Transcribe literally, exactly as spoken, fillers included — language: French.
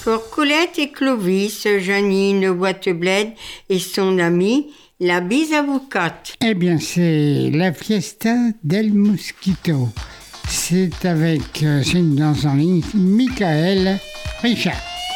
encore Colette et Clovis, Janine Boitebled et son amie, la Bisavocate. Eh bien, c'est la Fiesta del Mosquito. C'est avec, euh, c'est une danse en ligne, Michael Richard.